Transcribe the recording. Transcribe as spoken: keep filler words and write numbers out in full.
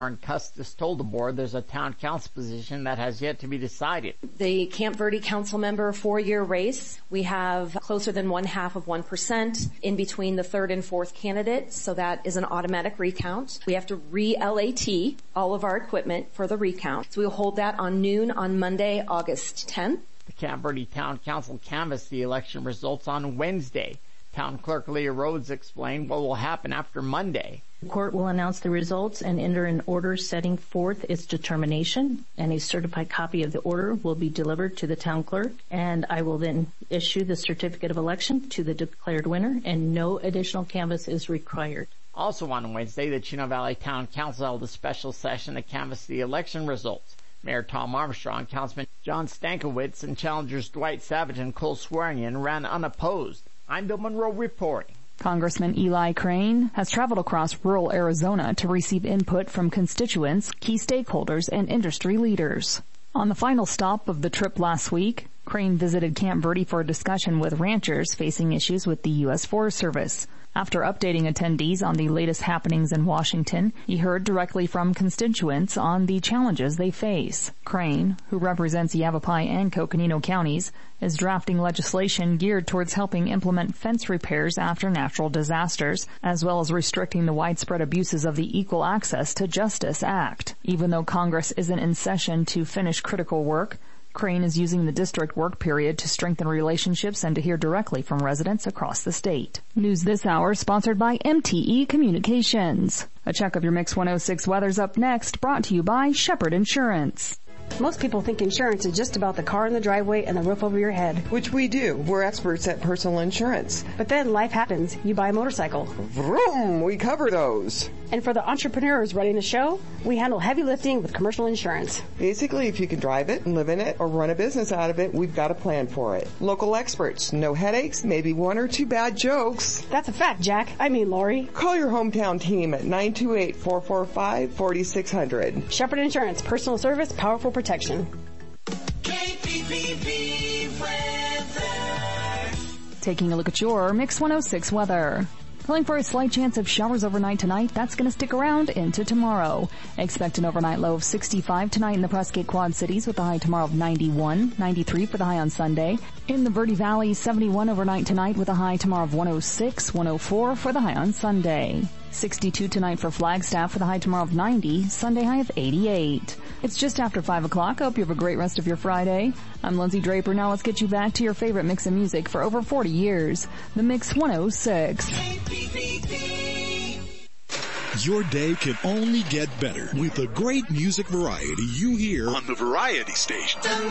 Warren Custis told the board there's a town council position that has yet to be decided. The Camp Verde council member four-year race, we have closer than one half of one percent in between the third and fourth candidates, so that is an automatic recount. We have to re-L A T all of our equipment for the recount. So we'll hold that on noon on Monday, August tenth. The Camp Verde Town Council canvassed the election results on Wednesday. Town Clerk Leah Rhodes explained what will happen after Monday. The court will announce the results and enter an order setting forth its determination, and a certified copy of the order will be delivered to the town clerk, and I will then issue the certificate of election to the declared winner, and no additional canvass is required. Also on Wednesday, the Chino Valley Town Council held a special session to canvass the election results. Mayor Tom Armstrong, Councilman John Stankiewicz, and challengers Dwight Savage and Cole Swearingen ran unopposed. I'm Bill Monroe reporting. Congressman Eli Crane has traveled across rural Arizona to receive input from constituents, key stakeholders, and industry leaders. On the final stop of the trip last week, Crane visited Camp Verde for a discussion with ranchers facing issues with the U S Forest Service. After updating attendees on the latest happenings in Washington, he heard directly from constituents on the challenges they face. Crane, who represents Yavapai and Coconino counties, is drafting legislation geared towards helping implement fence repairs after natural disasters, as well as restricting the widespread abuses of the Equal Access to Justice Act. Even though Congress isn't in session to finish critical work, Crane is using the district work period to strengthen relationships and to hear directly from residents across the state. News this hour sponsored by M T E Communications. A check of your Mix one oh six weather's up next, brought to you by Shepherd Insurance. Most people think insurance is just about the car in the driveway and the roof over your head. Which we do. We're experts at personal insurance. But then life happens. You buy a motorcycle. Vroom! We cover those. And for the entrepreneurs running the show, we handle heavy lifting with commercial insurance. Basically, if you can drive it and live in it or run a business out of it, we've got a plan for it. Local experts. No headaches, maybe one or two bad jokes. That's a fact, Jack. I mean, Lori. Call your hometown team at nine two eight, four four five, four six zero zero. Shepherd Insurance. Personal service. Powerful protection. K P P B weather. Taking a look at your Mix one oh six weather. Calling for a slight chance of showers overnight tonight. That's going to stick around into tomorrow. Expect an overnight low of sixty-five tonight in the Prescott Quad Cities with a high tomorrow of ninety-one, ninety-three for the high on Sunday. In the Verde Valley, seventy-one overnight tonight with a high tomorrow of one oh six, one oh four for the high on Sunday. sixty-two tonight for Flagstaff with a high tomorrow of ninety, Sunday high of eighty-eight. It's just after five o'clock. I hope you have a great rest of your Friday. I'm Lindsay Draper. Now let's get you back to your favorite mix of music for over forty years. The Mix one oh six. Your day can only get better with the great music variety you hear on the Variety Station.